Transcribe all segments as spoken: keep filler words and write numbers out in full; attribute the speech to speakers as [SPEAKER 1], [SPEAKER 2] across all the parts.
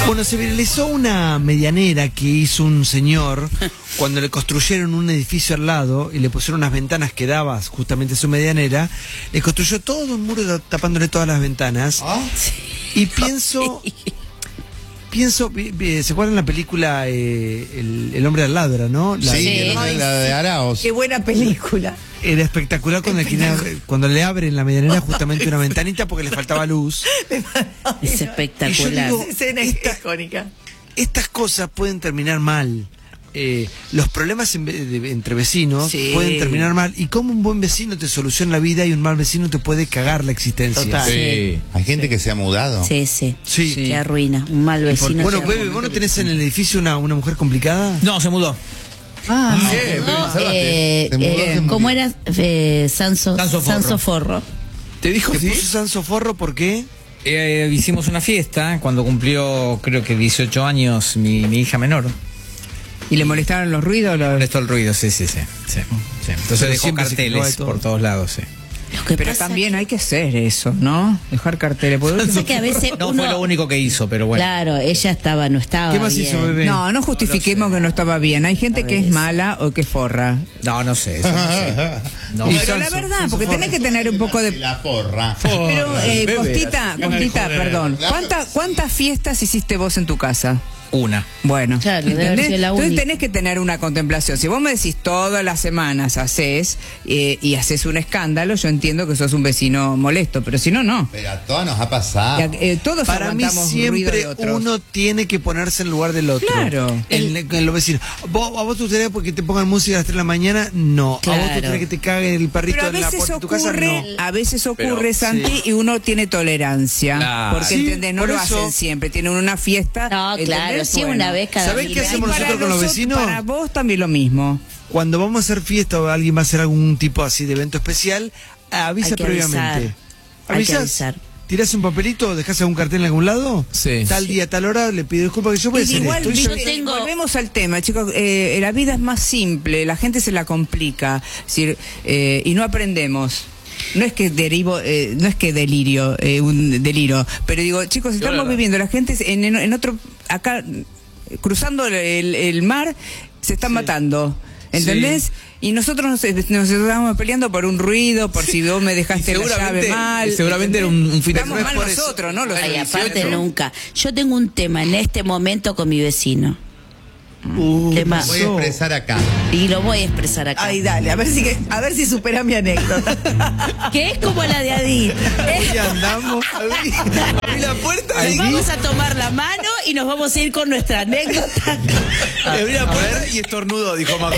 [SPEAKER 1] Bueno, se viralizó una medianera que hizo un señor cuando le construyeron un edificio al lado y le pusieron unas ventanas que daban justamente a su medianera. Le construyó todo un muro tapándole todas las ventanas.
[SPEAKER 2] ¿Ah?
[SPEAKER 1] Y pienso... Pienso, ¿se acuerdan la película eh, el, el hombre al ladra, no? La,
[SPEAKER 2] Sí,
[SPEAKER 1] de,
[SPEAKER 2] Ay, la de Arauz.
[SPEAKER 3] Qué buena película.
[SPEAKER 1] Era espectacular cuando, el, cuando le abren la medianera justamente una ventanita porque le faltaba luz.
[SPEAKER 4] Es espectacular.
[SPEAKER 1] Digo,
[SPEAKER 3] Escena
[SPEAKER 1] esta,
[SPEAKER 3] icónica.
[SPEAKER 1] Estas cosas pueden terminar mal. Eh, los problemas en, de, entre vecinos
[SPEAKER 3] Sí.
[SPEAKER 1] pueden terminar mal. Y como un buen vecino te soluciona la vida y un mal vecino te puede cagar la existencia.
[SPEAKER 3] Total.
[SPEAKER 2] Sí. Hay gente que se ha mudado.
[SPEAKER 4] Sí, sí.
[SPEAKER 1] Sí.
[SPEAKER 4] Que arruina. Un mal vecino.
[SPEAKER 1] Bueno,
[SPEAKER 4] te
[SPEAKER 1] Bebe,
[SPEAKER 4] arruina.
[SPEAKER 1] ¿vos no tenés en el edificio una, una mujer complicada?
[SPEAKER 5] No, se mudó.
[SPEAKER 3] Ah,
[SPEAKER 4] No,
[SPEAKER 2] Se
[SPEAKER 4] eh,
[SPEAKER 2] mudó,
[SPEAKER 4] eh,
[SPEAKER 2] se mudó.
[SPEAKER 4] ¿Cómo era? Eh, Sanso,
[SPEAKER 5] Sanso Forro.
[SPEAKER 4] Sanso Forro.
[SPEAKER 5] ¿Te dijo
[SPEAKER 1] ¿Te
[SPEAKER 5] sí?
[SPEAKER 1] puso Sanso Forro por qué?
[SPEAKER 5] Eh, hicimos una fiesta cuando cumplió, creo que dieciocho años, mi, mi hija menor.
[SPEAKER 3] ¿Y le molestaron los ruidos? Los...
[SPEAKER 5] Molestó el ruido, sí, sí, sí. sí, sí. Entonces
[SPEAKER 1] Pero
[SPEAKER 5] dejó
[SPEAKER 1] siempre se quejó de
[SPEAKER 5] carteles
[SPEAKER 1] todo.
[SPEAKER 5] por todos lados, sí.
[SPEAKER 4] Lo que
[SPEAKER 3] Pero
[SPEAKER 4] pasa
[SPEAKER 3] también
[SPEAKER 4] que-
[SPEAKER 3] hay que hacer eso, ¿no? Dejar carteles. Porque-
[SPEAKER 4] pasa que a veces
[SPEAKER 5] No
[SPEAKER 4] uno...
[SPEAKER 5] fue lo único que hizo, pero bueno.
[SPEAKER 4] Claro, ella estaba, no estaba
[SPEAKER 1] ¿Qué más
[SPEAKER 4] bien.
[SPEAKER 1] hizo Bebe?
[SPEAKER 3] No, no justifiquemos que no estaba bien. Hay gente que es mala o que es forra.
[SPEAKER 5] No, no sé, eso no sé. No.
[SPEAKER 1] Y
[SPEAKER 3] Pero la
[SPEAKER 1] Sanso,
[SPEAKER 3] verdad,
[SPEAKER 1] Sanso
[SPEAKER 3] porque
[SPEAKER 1] Forro.
[SPEAKER 3] tenés que tener un poco de...
[SPEAKER 2] La porra.
[SPEAKER 3] Pero, eh,
[SPEAKER 5] Bebe,
[SPEAKER 3] Costita,
[SPEAKER 5] la-
[SPEAKER 3] Costita,
[SPEAKER 5] joder.
[SPEAKER 3] perdón. ¿Cuánta, ¿Cuántas fiestas hiciste vos en tu casa?
[SPEAKER 5] Una.
[SPEAKER 3] Bueno,
[SPEAKER 4] Claro, debe haber
[SPEAKER 3] ¿entendés?
[SPEAKER 4] sido la
[SPEAKER 3] Entonces
[SPEAKER 4] única.
[SPEAKER 3] tenés que tener una contemplación. Si vos me decís todas las semanas haces eh, y haces un escándalo, yo entiendo que sos un vecino molesto, pero si no, no.
[SPEAKER 2] Pero a todos nos ha pasado.
[SPEAKER 3] Ya, eh, todos
[SPEAKER 1] Para mí
[SPEAKER 3] aguantamos ruido de
[SPEAKER 1] siempre
[SPEAKER 3] otros.
[SPEAKER 1] uno tiene que ponerse en lugar del otro.
[SPEAKER 3] Claro.
[SPEAKER 1] En, en los vecinos. ¿Vos, ¿A vos te gustaría porque te pongan música a las tres de la mañana? No. ¿A vos te
[SPEAKER 4] Claro.
[SPEAKER 1] gustaría que te cague el perrito
[SPEAKER 3] Pero a
[SPEAKER 1] en la
[SPEAKER 3] veces
[SPEAKER 1] puerta de tu casa?
[SPEAKER 3] ocurre,
[SPEAKER 1] No.
[SPEAKER 3] a veces ocurre,
[SPEAKER 5] Pero,
[SPEAKER 3] Santi,
[SPEAKER 1] sí.
[SPEAKER 3] y uno tiene tolerancia.
[SPEAKER 5] Claro.
[SPEAKER 3] Porque,
[SPEAKER 1] Sí,
[SPEAKER 3] ¿entendés? No
[SPEAKER 1] por
[SPEAKER 3] lo
[SPEAKER 1] eso-
[SPEAKER 3] hacen siempre. Tienen una fiesta.
[SPEAKER 4] No, claro,
[SPEAKER 3] ¿entendés?
[SPEAKER 4] sí,
[SPEAKER 3] Bueno.
[SPEAKER 4] una vez cada
[SPEAKER 1] ¿Sabés
[SPEAKER 4] vida.
[SPEAKER 1] qué hacemos
[SPEAKER 3] Y para
[SPEAKER 1] nosotros con los vecinos?
[SPEAKER 3] Para vos también lo mismo.
[SPEAKER 1] Cuando vamos a hacer fiesta o alguien va a hacer algún tipo así de evento especial, avisa
[SPEAKER 4] Hay que
[SPEAKER 1] previamente.
[SPEAKER 4] avisar. Hay que
[SPEAKER 1] ¿Avisás?
[SPEAKER 4] avisar.
[SPEAKER 1] ¿Tirás un papelito? ¿Dejás algún cartel en algún lado?
[SPEAKER 5] Sí.
[SPEAKER 1] Tal día, tal hora, le pido disculpas que yo voy a
[SPEAKER 3] Y
[SPEAKER 1] hacer
[SPEAKER 3] igual,
[SPEAKER 1] esto. Y
[SPEAKER 3] viste,
[SPEAKER 1] yo-
[SPEAKER 4] tengo-
[SPEAKER 3] volvemos al tema, chicos. Eh, la vida es más simple, la gente se la complica, es decir, eh, y no aprendemos. No es que derivo, eh, no es que delirio, eh, un delirio, pero digo, chicos, estamos
[SPEAKER 5] verdad.
[SPEAKER 3] viviendo, la gente en, en, en otro, acá, cruzando el, el- el mar, se están matando, ¿entendés? Y nosotros nos, nos estamos peleando por un ruido, por si vos me dejaste la llave
[SPEAKER 5] seguramente-
[SPEAKER 3] mal.
[SPEAKER 5] seguramente era un- un fin de
[SPEAKER 3] Estamos
[SPEAKER 5] semana
[SPEAKER 3] mal
[SPEAKER 5] por eso.
[SPEAKER 3] nosotros, ¿no? Los
[SPEAKER 4] Ay,
[SPEAKER 3] dieciocho.
[SPEAKER 4] aparte nunca. Yo tengo un tema en este momento con mi vecino.
[SPEAKER 1] Uh,
[SPEAKER 4] Tema.
[SPEAKER 2] Voy a expresar acá.
[SPEAKER 4] Y lo voy a expresar acá.
[SPEAKER 3] Ay, dale, a ver si, que- a ver si supera mi anécdota.
[SPEAKER 4] Que es como la de Adit.
[SPEAKER 1] Hoy andamos. Abrí, abrí la puerta.
[SPEAKER 4] Nos
[SPEAKER 1] Ahí.
[SPEAKER 4] vamos a tomar la mano y nos vamos a ir con nuestra anécdota.
[SPEAKER 1] Abrí la puerta y estornudo, dijo Macu.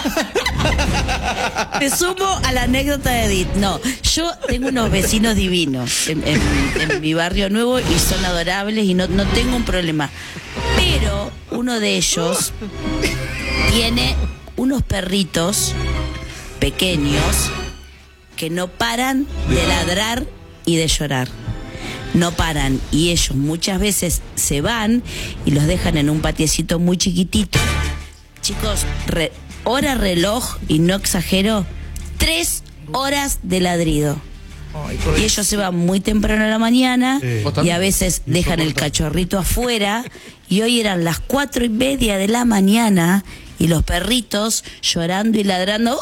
[SPEAKER 4] Me sumo a la anécdota de Edith. No, yo tengo unos vecinos divinos en, en- en mi barrio nuevo y son adorables y no, no tengo un problema. Pero uno de ellos tiene unos perritos pequeños que no paran de ladrar y de llorar. No paran y ellos muchas veces se van y los dejan en un patiecito muy chiquitito. Chicos, re- hora reloj, y no exagero, tres horas de ladrido. Y ellos se van muy temprano a la mañana y a veces dejan el cachorrito afuera. Y hoy eran las cuatro y media de la mañana y los perritos llorando y ladrando.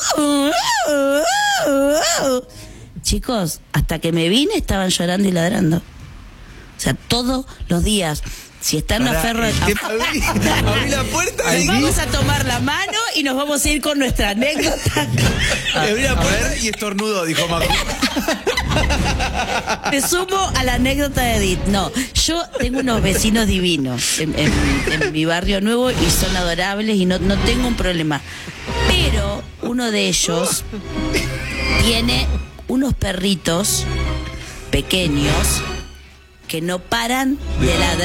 [SPEAKER 4] Chicos, hasta que me vine estaban llorando y ladrando. O sea, todos los días. Si están
[SPEAKER 1] Pará,
[SPEAKER 4] aferro...
[SPEAKER 1] ¿qué- abrí, abrí la puerta.
[SPEAKER 4] Nos
[SPEAKER 1] Ahí.
[SPEAKER 4] vamos a tomar la mano y nos vamos a ir con nuestra anécdota.
[SPEAKER 1] Abrí la puerta y estornudo, dijo Macu.
[SPEAKER 4] Me sumo a la anécdota de Edith. No, yo tengo unos vecinos divinos en, en- en mi barrio nuevo y son adorables y no, no tengo un problema. Pero uno de ellos tiene unos perritos pequeños que no paran de ladrar.